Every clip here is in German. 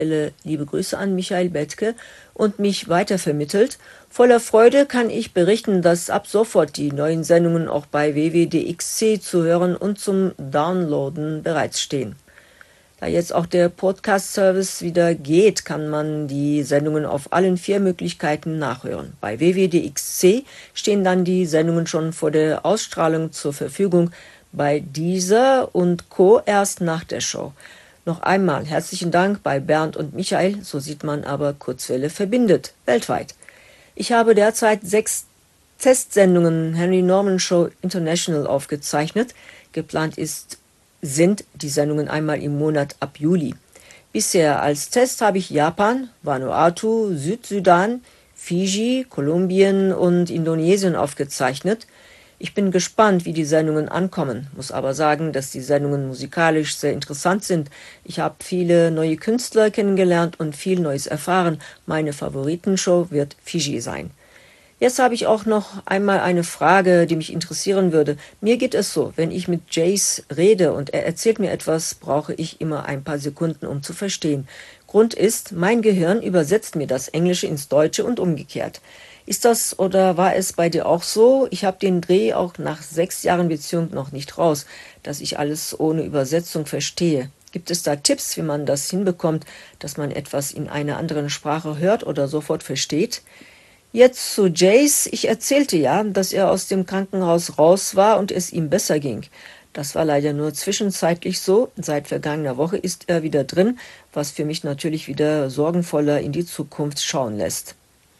Liebe Grüße an Michael Bethke und mich weitervermittelt. Voller Freude kann ich berichten, dass ab sofort die neuen Sendungen auch bei www.dxc zu hören und zum Downloaden bereitstehen. Da jetzt auch der Podcast-Service wieder geht, kann man die Sendungen auf allen 4 Möglichkeiten nachhören. Bei www.dxc stehen dann die Sendungen schon vor der Ausstrahlung zur Verfügung, bei Deezer und Co. erst nach der Show. Noch einmal herzlichen Dank bei Bernd und Michael, so sieht man aber, Kurzwelle verbindet, weltweit. Ich habe derzeit 6 Testsendungen Henry Norman Show International aufgezeichnet. Geplant sind die Sendungen einmal im Monat ab Juli. Bisher als Test habe ich Japan, Vanuatu, Südsudan, Fiji, Kolumbien und Indonesien aufgezeichnet. Ich bin gespannt, wie die Sendungen ankommen, muss aber sagen, dass die Sendungen musikalisch sehr interessant sind. Ich habe viele neue Künstler kennengelernt und viel Neues erfahren. Meine Favoritenshow wird Fiji sein. Jetzt habe ich auch noch einmal eine Frage, die mich interessieren würde. Mir geht es so, wenn ich mit Jace rede und er erzählt mir etwas, brauche ich immer ein paar Sekunden, um zu verstehen. Grund ist, mein Gehirn übersetzt mir das Englische ins Deutsche und umgekehrt. Ist das oder war es bei dir auch so? Ich habe den Dreh auch nach 6 Jahren Beziehung noch nicht raus, dass ich alles ohne Übersetzung verstehe. Gibt es da Tipps, wie man das hinbekommt, dass man etwas in einer anderen Sprache hört oder sofort versteht? Jetzt zu Jace. Ich erzählte ja, dass er aus dem Krankenhaus raus war und es ihm besser ging. Das war leider nur zwischenzeitlich so. Seit vergangener Woche ist er wieder drin, was für mich natürlich wieder sorgenvoller in die Zukunft schauen lässt.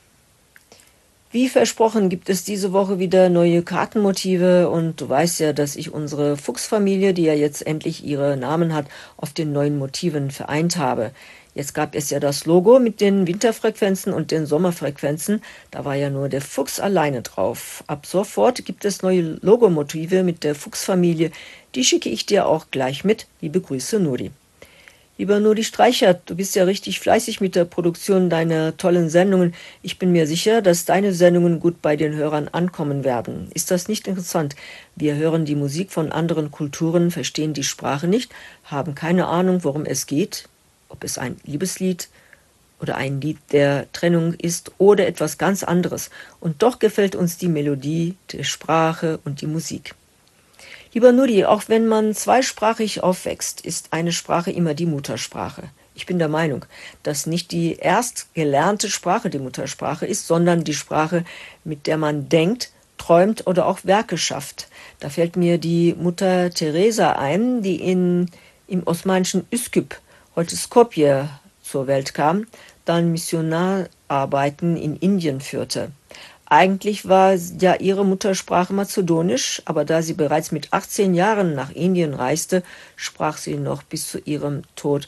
Wie versprochen gibt es diese Woche wieder neue Kartenmotive und du weißt ja, dass ich unsere Fuchsfamilie, die ja jetzt endlich ihre Namen hat, auf den neuen Motiven vereint habe. Jetzt gab es ja das Logo mit den Winterfrequenzen und den Sommerfrequenzen. Da war ja nur der Fuchs alleine drauf. Ab sofort gibt es neue Logomotive mit der Fuchsfamilie. Die schicke ich dir auch gleich mit. Liebe Grüße, Nuri. Lieber Nuri Streichert, du bist ja richtig fleißig mit der Produktion deiner tollen Sendungen. Ich bin mir sicher, dass deine Sendungen gut bei den Hörern ankommen werden. Ist das nicht interessant? Wir hören die Musik von anderen Kulturen, verstehen die Sprache nicht, haben keine Ahnung, worum es geht, ob es ein Liebeslied oder ein Lied der Trennung ist oder etwas ganz anderes. Und doch gefällt uns die Melodie, die Sprache und die Musik. Lieber Nuri, auch wenn man zweisprachig aufwächst, ist eine Sprache immer die Muttersprache. Ich bin der Meinung, dass nicht die erst gelernte Sprache die Muttersprache ist, sondern die Sprache, mit der man denkt, träumt oder auch Werke schafft. Da fällt mir die Mutter Teresa ein, die im osmanischen Üsküp, heute Skopje, zur Welt kam, dann Missionararbeiten in Indien führte. Eigentlich war ja ihre Muttersprache Mazedonisch, aber da sie bereits mit 18 Jahren nach Indien reiste, sprach sie noch bis zu ihrem Tod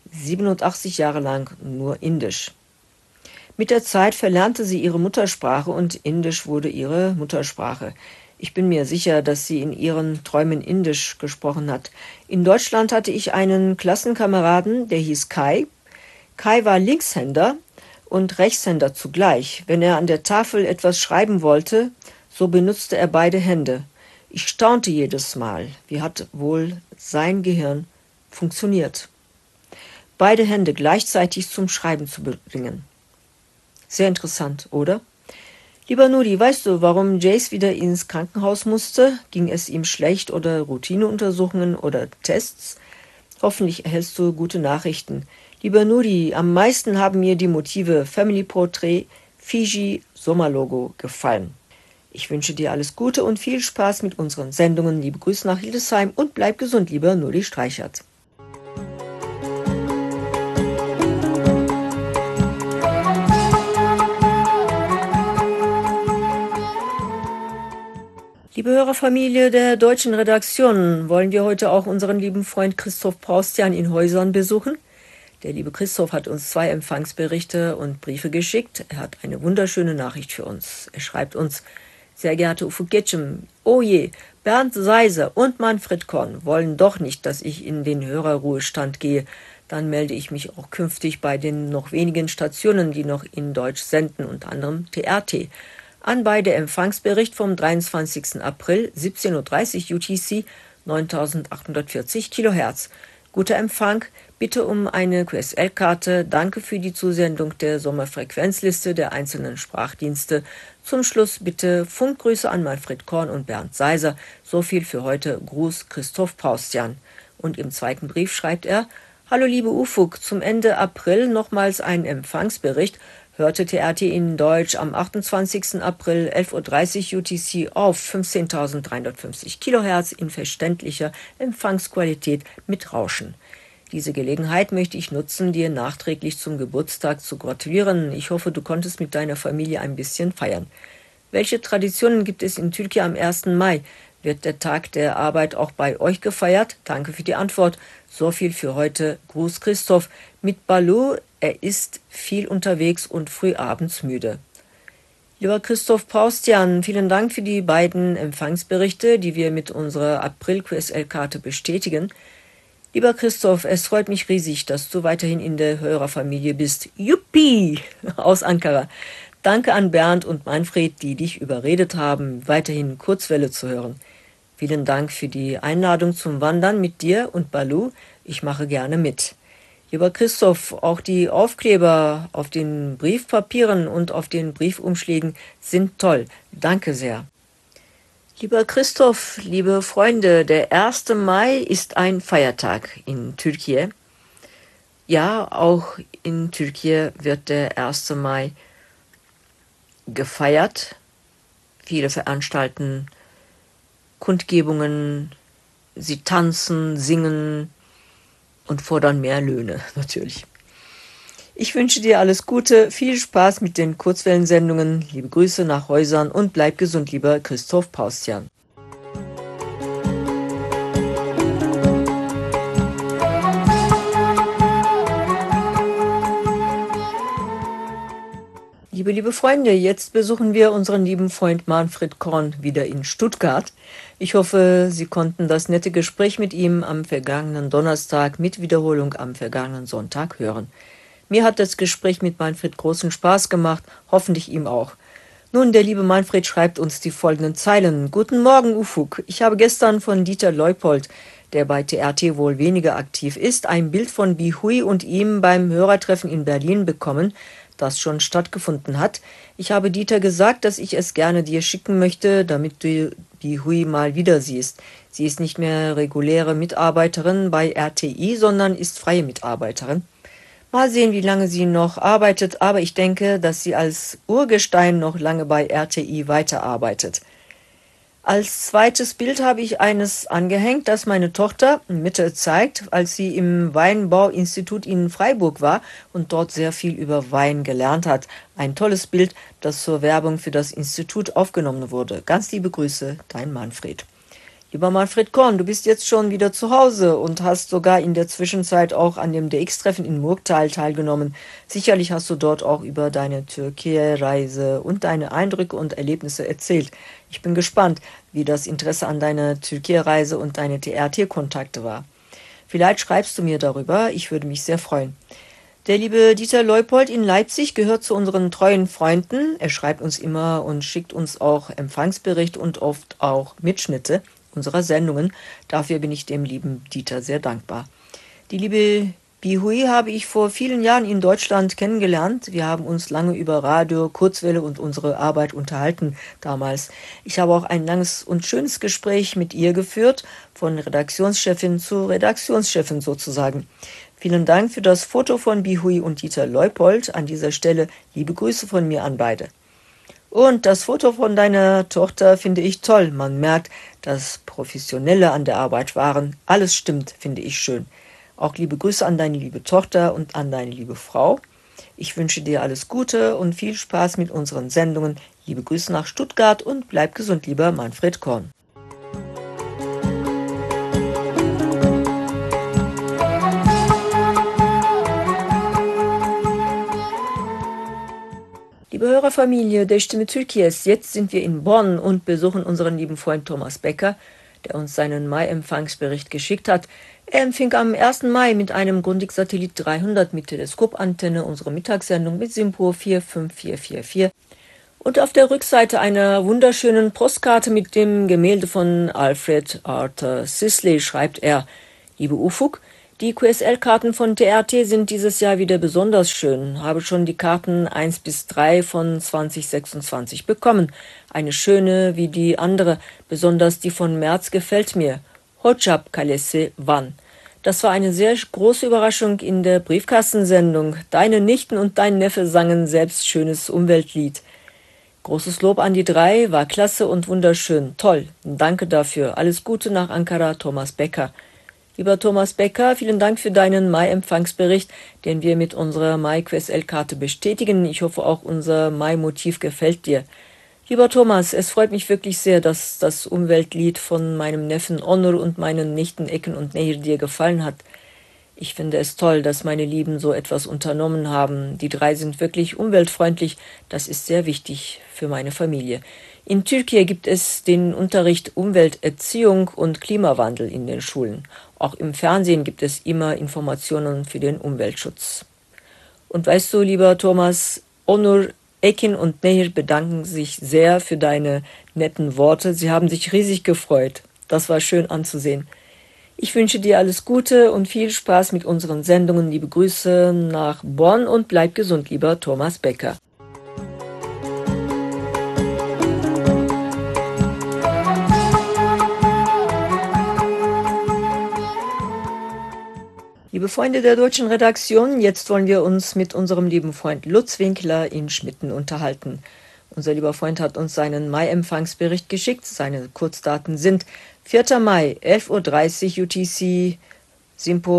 87 Jahre lang nur Indisch. Mit der Zeit verlernte sie ihre Muttersprache und Indisch wurde ihre Muttersprache. Ich bin mir sicher, dass sie in ihren Träumen Indisch gesprochen hat. In Deutschland hatte ich einen Klassenkameraden, der hieß Kai. Kai war Linkshänder und Rechtshänder zugleich. Wenn er an der Tafel etwas schreiben wollte, so benutzte er beide Hände. Ich staunte jedes Mal, wie hat wohl sein Gehirn funktioniert, beide Hände gleichzeitig zum Schreiben zu bringen. Sehr interessant, oder? Lieber Nuri, weißt du, warum Jace wieder ins Krankenhaus musste? Ging es ihm schlecht oder Routineuntersuchungen oder Tests? Hoffentlich erhältst du gute Nachrichten. Lieber Nuri, am meisten haben mir die Motive Family Portrait, Fiji, Sommerlogo gefallen. Ich wünsche dir alles Gute und viel Spaß mit unseren Sendungen. Liebe Grüße nach Hildesheim und bleib gesund, lieber Nuri Streichert. Liebe Hörerfamilie der deutschen Redaktion, wollen wir heute auch unseren lieben Freund Christoph Paustian in Häusern besuchen? Der liebe Christoph hat uns 2 Empfangsberichte und Briefe geschickt. Er hat eine wunderschöne Nachricht für uns. Er schreibt uns: Sehr geehrte Ufo Getchem, oh je, Bernd Seiser und Manfred Korn wollen doch nicht, dass ich in den Hörerruhestand gehe. Dann melde ich mich auch künftig bei den noch wenigen Stationen, die noch in Deutsch senden, unter anderem TRT. Anbei der Empfangsbericht vom 23. April, 17:30 Uhr UTC, 9840 kHz. Guter Empfang, Bitte um eine QSL-Karte. Danke für die Zusendung der Sommerfrequenzliste der einzelnen Sprachdienste. Zum Schluss bitte Funkgrüße an Manfred Korn und Bernd Seiser. So viel für heute. Gruß Christoph Paustian. Und im zweiten Brief schreibt er: Hallo liebe Ufuk, zum Ende April nochmals ein Empfangsbericht. Hörte TRT in Deutsch am 28. April 11:30 Uhr UTC auf 15.350 Kilohertz in verständlicher Empfangsqualität mit Rauschen. Diese Gelegenheit möchte ich nutzen, dir nachträglich zum Geburtstag zu gratulieren. Ich hoffe, du konntest mit deiner Familie ein bisschen feiern. Welche Traditionen gibt es in Türkei am 1. Mai? Wird der Tag der Arbeit auch bei euch gefeiert? Danke für die Antwort. So viel für heute. Gruß Christoph. Mit Balu, er ist viel unterwegs und früh abends müde. Lieber Christoph Paustian, vielen Dank für die beiden Empfangsberichte, die wir mit unserer April-QSL-Karte bestätigen. Lieber Christoph, es freut mich riesig, dass du weiterhin in der Hörerfamilie bist. Juppie! Aus Ankara. Danke an Bernd und Manfred, die dich überredet haben, weiterhin Kurzwelle zu hören. Vielen Dank für die Einladung zum Wandern mit dir und Balu. Ich mache gerne mit. Lieber Christoph, auch die Aufkleber auf den Briefpapieren und auf den Briefumschlägen sind toll. Danke sehr. Lieber Christoph, liebe Freunde, der 1. Mai ist ein Feiertag in Türkei. Ja, auch in Türkei wird der 1. Mai gefeiert. Viele veranstalten Kundgebungen, sie tanzen, singen und fordern mehr Löhne, natürlich. Ich wünsche dir alles Gute, viel Spaß mit den Kurzwellensendungen, liebe Grüße nach Häusern und bleib gesund, lieber Christoph Paustian. Liebe Freunde, jetzt besuchen wir unseren lieben Freund Manfred Korn wieder in Stuttgart. Ich hoffe, Sie konnten das nette Gespräch mit ihm am vergangenen Donnerstag mit Wiederholung am vergangenen Sonntag hören. Mir hat das Gespräch mit Manfred großen Spaß gemacht, hoffentlich ihm auch. Nun, der liebe Manfred schreibt uns die folgenden Zeilen. Guten Morgen, Ufuk. Ich habe gestern von Dieter Leupold, der bei TRT wohl weniger aktiv ist, ein Bild von Bihui und ihm beim Hörertreffen in Berlin bekommen, das schon stattgefunden hat. Ich habe Dieter gesagt, dass ich es gerne dir schicken möchte, damit du Bihui mal wieder siehst. Sie ist nicht mehr reguläre Mitarbeiterin bei RTI, sondern ist freie Mitarbeiterin. Mal sehen, wie lange sie noch arbeitet, aber ich denke, dass sie als Urgestein noch lange bei RTI weiterarbeitet. Als zweites Bild habe ich eines angehängt, das meine Tochter in Mitte zeigt, als sie im Weinbauinstitut in Freiburg war und dort sehr viel über Wein gelernt hat. Ein tolles Bild, das zur Werbung für das Institut aufgenommen wurde. Ganz liebe Grüße, dein Manfred. Lieber Manfred Korn, du bist jetzt schon wieder zu Hause und hast sogar in der Zwischenzeit auch an dem DX-Treffen in Murgtal teilgenommen. Sicherlich hast du dort auch über deine Türkei-Reise und deine Eindrücke und Erlebnisse erzählt. Ich bin gespannt, wie das Interesse an deiner Türkei-Reise und deine TRT-Kontakte war. Vielleicht schreibst du mir darüber, ich würde mich sehr freuen. Der liebe Dieter Leupold in Leipzig gehört zu unseren treuen Freunden. Er schreibt uns immer und schickt uns auch Empfangsbericht und oft auch Mitschnitte unserer Sendungen. Dafür bin ich dem lieben Dieter sehr dankbar. Die liebe Bihui habe ich vor vielen Jahren in Deutschland kennengelernt. Wir haben uns lange über Radio, Kurzwelle und unsere Arbeit unterhalten damals. Ich habe auch ein langes und schönes Gespräch mit ihr geführt, von Redaktionschefin zu Redaktionschefin sozusagen. Vielen Dank für das Foto von Bihui und Dieter Leupold. An dieser Stelle liebe Grüße von mir an beide. Und das Foto von deiner Tochter finde ich toll. Man merkt, dass Professionelle an der Arbeit waren. Alles stimmt, finde ich schön. Auch liebe Grüße an deine liebe Tochter und an deine liebe Frau. Ich wünsche dir alles Gute und viel Spaß mit unseren Sendungen. Liebe Grüße nach Stuttgart und bleib gesund, lieber Manfred Korn. Liebe Hörerfamilie der Stimme Türkies, jetzt sind wir in Bonn und besuchen unseren lieben Freund Thomas Becker, der uns seinen Mai-Empfangsbericht geschickt hat. Er empfing am 1. Mai mit einem Grundig-Satellit 300 mit Teleskopantenne unsere Mittagssendung mit SINPO 45444 und auf der Rückseite einer wunderschönen Postkarte mit dem Gemälde von Alfred Arthur Sisley schreibt er: Liebe Ufuk, Die QSL-Karten von TRT sind dieses Jahr wieder besonders schön. Habe schon die Karten 1 bis 3 von 2026 bekommen. Eine schöne wie die andere, besonders die von März gefällt mir. Hocap Kalese Wan. Das war eine sehr große Überraschung in der Briefkastensendung. Deine Nichten und dein Neffe sangen selbst schönes Umweltlied. Großes Lob an die drei, war klasse und wunderschön. Toll, danke dafür. Alles Gute nach Ankara, Thomas Becker. Lieber Thomas Becker, vielen Dank für deinen Mai-Empfangsbericht, den wir mit unserer Mai-QSL-Karte bestätigen. Ich hoffe, auch unser Mai-Motiv gefällt dir. Lieber Thomas, es freut mich wirklich sehr, dass das Umweltlied von meinem Neffen Onur und meinen Nichten Ekin und Nehir dir gefallen hat. Ich finde es toll, dass meine Lieben so etwas unternommen haben. Die drei sind wirklich umweltfreundlich. Das ist sehr wichtig für meine Familie. In Türkei gibt es den Unterricht Umwelterziehung und Klimawandel in den Schulen. Auch im Fernsehen gibt es immer Informationen für den Umweltschutz. Und weißt du, lieber Thomas, Onur, Ekin und Nehir bedanken sich sehr für deine netten Worte. Sie haben sich riesig gefreut. Das war schön anzusehen. Ich wünsche dir alles Gute und viel Spaß mit unseren Sendungen. Liebe Grüße nach Bonn und bleib gesund, lieber Thomas Becker. Liebe Freunde der deutschen Redaktion, jetzt wollen wir uns mit unserem lieben Freund Lutz Winkler in Schmitten unterhalten. Unser lieber Freund hat uns seinen Mai-Empfangsbericht geschickt. Seine Kurzdaten sind 4. Mai, 11:30 Uhr UTC, SINPO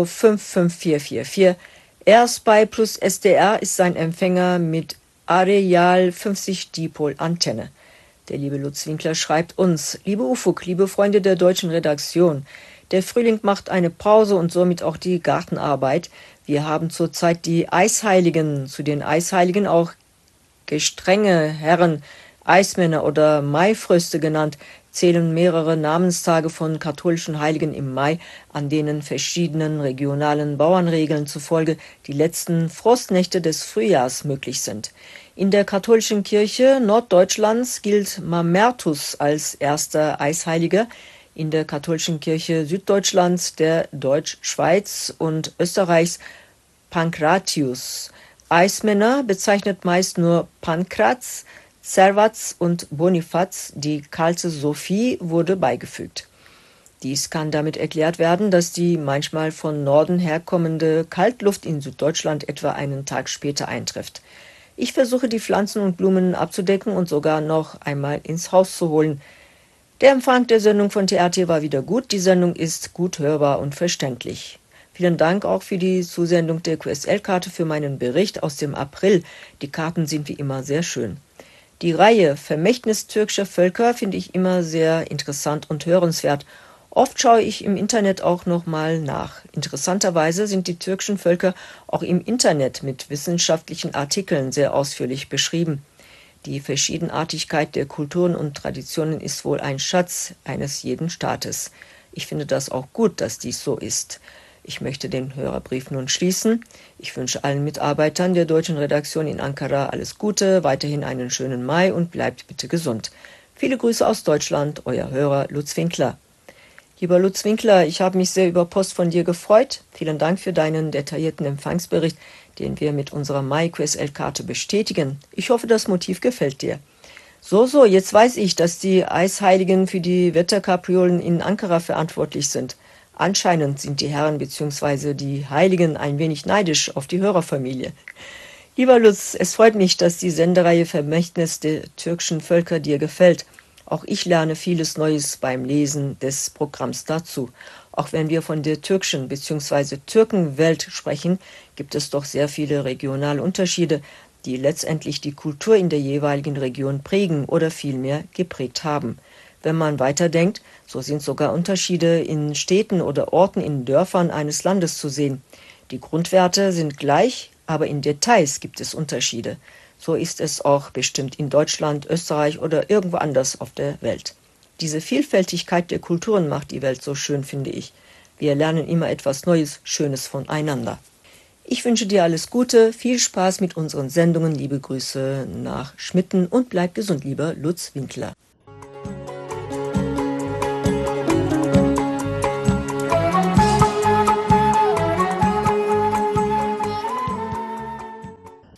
55444. AirSpy plus SDR ist sein Empfänger mit Areal 50 Dipol-Antenne. Der liebe Lutz Winkler schreibt uns: Liebe Ufuk, liebe Freunde der deutschen Redaktion, der Frühling macht eine Pause und somit auch die Gartenarbeit. Wir haben zurzeit die Eisheiligen, zu den Eisheiligen auch gestrenge Herren, Eismänner oder Maifröste genannt, zählen mehrere Namenstage von katholischen Heiligen im Mai, an denen verschiedenen regionalen Bauernregeln zufolge die letzten Frostnächte des Frühjahrs möglich sind. In der katholischen Kirche Norddeutschlands gilt Mamertus als erster Eisheiliger, in der katholischen Kirche Süddeutschlands, der Deutschschweiz und Österreichs Pankratius. Eismänner bezeichnet meist nur Pankraz, Servaz und Bonifaz, die kalte Sophie wurde beigefügt. Dies kann damit erklärt werden, dass die manchmal von Norden herkommende Kaltluft in Süddeutschland etwa einen Tag später eintrifft. Ich versuche, die Pflanzen und Blumen abzudecken und sogar noch einmal ins Haus zu holen. Der Empfang der Sendung von TRT war wieder gut. Die Sendung ist gut hörbar und verständlich. Vielen Dank auch für die Zusendung der QSL-Karte für meinen Bericht aus dem April. Die Karten sind wie immer sehr schön. Die Reihe Vermächtnis türkischer Völker finde ich immer sehr interessant und hörenswert. Oft schaue ich im Internet auch nochmal nach. Interessanterweise sind die türkischen Völker auch im Internet mit wissenschaftlichen Artikeln sehr ausführlich beschrieben. Die Verschiedenartigkeit der Kulturen und Traditionen ist wohl ein Schatz eines jeden Staates. Ich finde das auch gut, dass dies so ist. Ich möchte den Hörerbrief nun schließen. Ich wünsche allen Mitarbeitern der deutschen Redaktion in Ankara alles Gute, weiterhin einen schönen Mai und bleibt bitte gesund. Viele Grüße aus Deutschland, euer Hörer Lutz Winkler. Lieber Lutz Winkler, ich habe mich sehr über Post von dir gefreut. Vielen Dank für deinen detaillierten Empfangsbericht, den wir mit unserer Mai-QSL-Karte bestätigen. Ich hoffe, das Motiv gefällt dir. So, jetzt weiß ich, dass die Eisheiligen für die Wetterkapriolen in Ankara verantwortlich sind. Anscheinend sind die Herren bzw. die Heiligen ein wenig neidisch auf die Hörerfamilie. Lieber Lutz, es freut mich, dass die Sendereihe Vermächtnis der türkischen Völker dir gefällt. Auch ich lerne vieles Neues beim Lesen des Programms dazu. Auch wenn wir von der türkischen bzw. Türkenwelt sprechen, gibt es doch sehr viele regionale Unterschiede, die letztendlich die Kultur in der jeweiligen Region prägen oder vielmehr geprägt haben. Wenn man weiterdenkt, so sind sogar Unterschiede in Städten oder Orten in Dörfern eines Landes zu sehen. Die Grundwerte sind gleich, aber in Details gibt es Unterschiede. So ist es auch bestimmt in Deutschland, Österreich oder irgendwo anders auf der Welt. Diese Vielfältigkeit der Kulturen macht die Welt so schön, finde ich. Wir lernen immer etwas Neues, Schönes voneinander. Ich wünsche dir alles Gute, viel Spaß mit unseren Sendungen, liebe Grüße nach Schmitten und bleib gesund, lieber Lutz Winkler.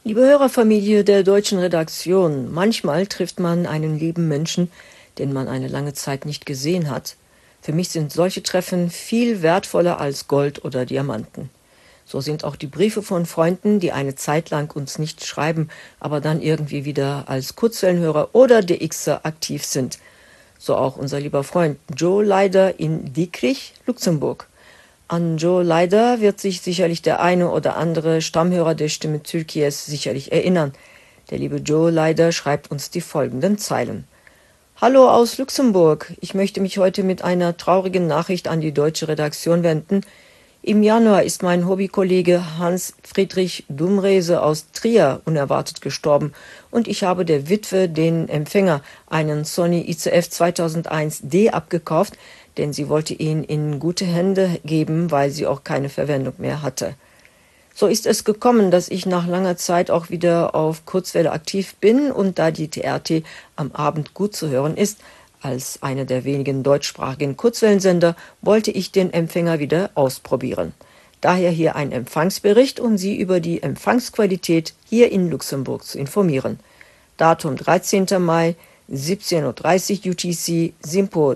Liebe Hörerfamilie der deutschen Redaktion, manchmal trifft man einen lieben Menschen, den man eine lange Zeit nicht gesehen hat. Für mich sind solche Treffen viel wertvoller als Gold oder Diamanten. So sind auch die Briefe von Freunden, die eine Zeit lang uns nicht schreiben, aber dann irgendwie wieder als Kurzwellenhörer oder DXer aktiv sind. So auch unser lieber Freund Joe Leider in Diekrich, Luxemburg. An Joe Leider wird sich sicherlich der eine oder andere Stammhörer der Stimme Türkies sicherlich erinnern. Der liebe Joe Leider schreibt uns die folgenden Zeilen. Hallo aus Luxemburg. Ich möchte mich heute mit einer traurigen Nachricht an die deutsche Redaktion wenden. Im Januar ist mein Hobbykollege Hans-Friedrich Dumrese aus Trier unerwartet gestorben und ich habe der Witwe den Empfänger, einen Sony ICF 2001D, abgekauft, denn sie wollte ihn in gute Hände geben, weil sie auch keine Verwendung mehr hatte. So ist es gekommen, dass ich nach langer Zeit auch wieder auf Kurzwelle aktiv bin und da die TRT am Abend gut zu hören ist, als einer der wenigen deutschsprachigen Kurzwellensender, wollte ich den Empfänger wieder ausprobieren. Daher hier ein Empfangsbericht, um Sie über die Empfangsqualität hier in Luxemburg zu informieren. Datum 13. Mai, 17:30 Uhr UTC, SINPO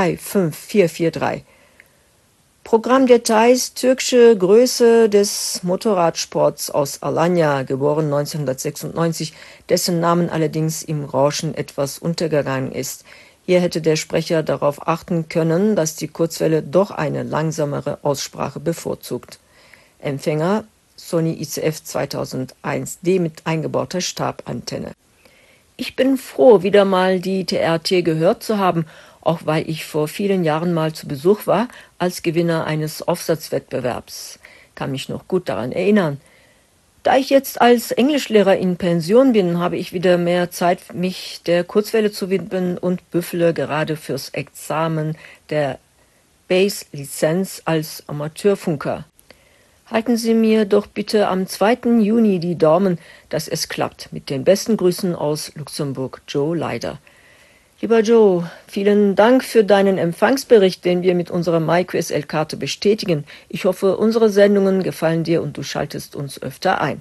35443. Programmdetails: türkische Größe des Motorradsports aus Alanya, geboren 1996, dessen Namen allerdings im Rauschen etwas untergegangen ist. Hier hätte der Sprecher darauf achten können, dass die Kurzwelle doch eine langsamere Aussprache bevorzugt. Empfänger Sony ICF 2001D mit eingebauter Stabantenne. Ich bin froh, wieder mal die TRT gehört zu haben, auch weil ich vor vielen Jahren mal zu Besuch war als Gewinner eines Aufsatzwettbewerbs. Kann mich noch gut daran erinnern. Da ich jetzt als Englischlehrer in Pension bin, habe ich wieder mehr Zeit, mich der Kurzwelle zu widmen und büffele gerade fürs Examen der Bass-Lizenz als Amateurfunker. Halten Sie mir doch bitte am 2. Juni die Daumen, dass es klappt. Mit den besten Grüßen aus Luxemburg, Joe Leider. Lieber Joe, vielen Dank für deinen Empfangsbericht, den wir mit unserer MyQSL-Karte bestätigen. Ich hoffe, unsere Sendungen gefallen dir und du schaltest uns öfter ein.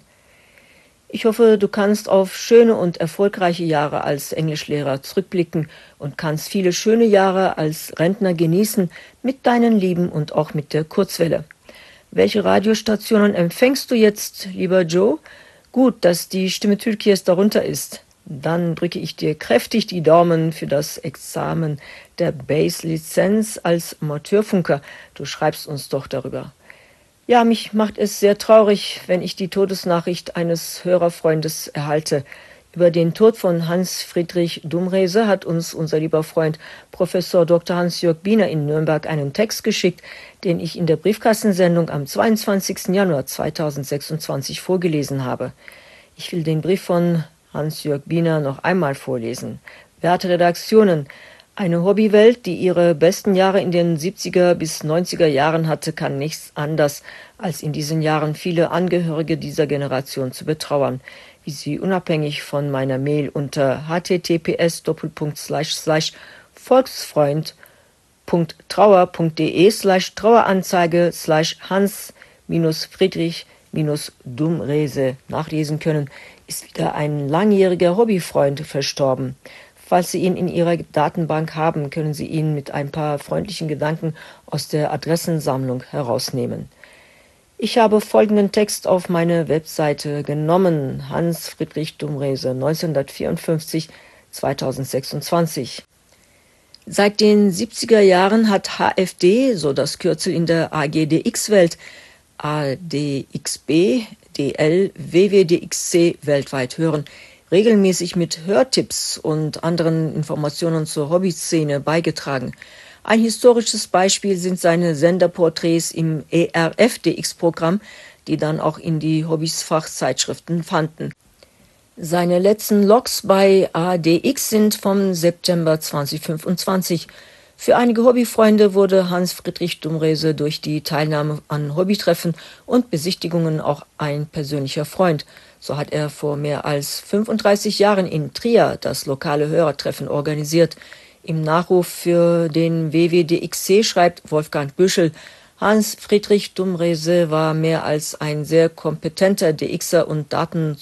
Ich hoffe, du kannst auf schöne und erfolgreiche Jahre als Englischlehrer zurückblicken und kannst viele schöne Jahre als Rentner genießen mit deinen Lieben und auch mit der Kurzwelle. Welche Radiostationen empfängst du jetzt, lieber Joe? Gut, dass die Stimme Türkies darunter ist. Dann drücke ich dir kräftig die Daumen für das Examen der Bass-Lizenz als Amateurfunker. Du schreibst uns doch darüber. Ja, mich macht es sehr traurig, wenn ich die Todesnachricht eines Hörerfreundes erhalte. Über den Tod von Hans-Friedrich Dumrese hat uns unser lieber Freund Professor Dr. Hans-Jörg Biener in Nürnberg einen Text geschickt, den ich in der Briefkastensendung am 22. Januar 2026 vorgelesen habe. Ich will den Brief von Hans-Jörg Biener noch einmal vorlesen. Werte Redaktionen, eine Hobbywelt, die ihre besten Jahre in den 70er bis 90er Jahren hatte, kann nichts anders, als in diesen Jahren viele Angehörige dieser Generation zu betrauern, wie sie unabhängig von meiner Mail unter https://volksfreund.trauer.de/Hans-Friedrich-Dumrese nachlesen können, ist wieder ein langjähriger Hobbyfreund verstorben. Falls Sie ihn in Ihrer Datenbank haben, können Sie ihn mit ein paar freundlichen Gedanken aus der Adressensammlung herausnehmen. Ich habe folgenden Text auf meine Webseite genommen: Hans-Friedrich Dumrese, 1954-2026. Seit den 70er Jahren hat HFD, so das Kürzel in der AGDX-Welt, ADXB, DL, WWDXC weltweit hören, regelmäßig mit Hörtipps und anderen Informationen zur Hobbyszene beigetragen. Ein historisches Beispiel sind seine Senderporträts im ERF-DX-Programm, die dann auch in die Hobbys-Fachzeitschriften fanden. Seine letzten Logs bei ADX sind vom September 2025. Für einige Hobbyfreunde wurde Hans-Friedrich Dumrese durch die Teilnahme an Hobbytreffen und Besichtigungen auch ein persönlicher Freund. So hat er vor mehr als 35 Jahren in Trier das lokale Hörertreffen organisiert. Im Nachruf für den WWDXC schreibt Wolfgang Büschel: Hans-Friedrich Dumrese war mehr als ein sehr kompetenter DXer und